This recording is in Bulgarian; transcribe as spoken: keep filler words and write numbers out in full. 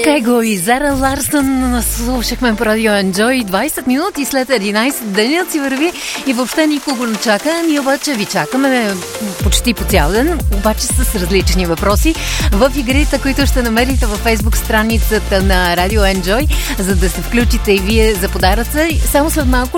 Кайго и Зара Ларсън слушахме по радио Enjoy. двайсет минути след единайсет, денят си върви и въобще никого не чака. Ние обаче ви чакаме почти по цял ден, обаче с различни въпроси в игрите, които ще намерите във Facebook страницата на радио Enjoy, за да се включите и вие за подаръца. Само след малко